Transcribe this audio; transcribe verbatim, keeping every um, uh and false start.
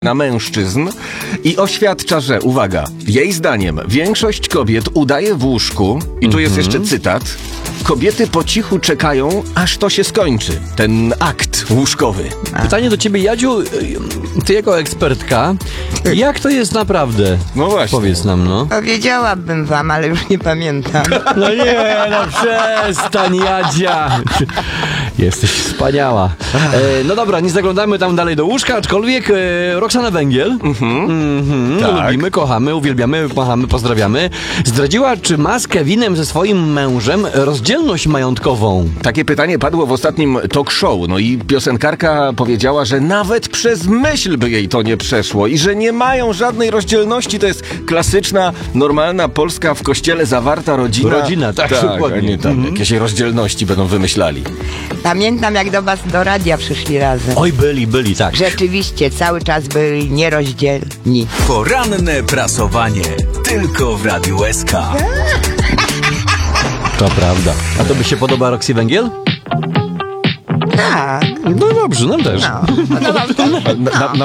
na mężczyzn i oświadcza, że, uwaga, jej zdaniem większość kobiet udaje w łóżku, i tu jest jeszcze cytat, kobiety po cichu czekają, aż to się skończy, ten akt łóżkowy. Pytanie do ciebie, Jadziu, ty jako ekspertka, jak to jest naprawdę? No właśnie. Powiedz nam, no. Powiedziałabym wam, ale już nie pamiętam. No nie, no przestań, Jadzia. Jesteś wspaniała. E, no dobra, nie zaglądamy tam dalej do łóżka, aczkolwiek e, Roxana Węgiel, mhm. Mhm, Tak. lubimy, kochamy, uwielbiamy, machamy, pozdrawiamy, zdradziła, czy ma z Kevinem, ze swoim mężem, rozdzielność majątkową. Takie pytanie padło w ostatnim talk show, no i piosenkarka powiedziała, że nawet przez myśl by jej to nie przeszło i że nie mają żadnej rozdzielności, to jest klasyczna, normalna, polska, w kościele zawarta rodzina. Rodzina, tak, tak dokładnie. a nie tam Mhm. jakieś rozdzielności będą wymyślali. Pamiętam, jak do was do radia przyszli razem. Oj, byli, byli, tak. Rzeczywiście, cały czas byli nierozdzielni. Poranne prasowanie. Tylko w Radiu S K. To prawda. A to by się podoba Roxy Węgiel? Tak. No dobrze, nam też. No, podoba mi się. Na, na,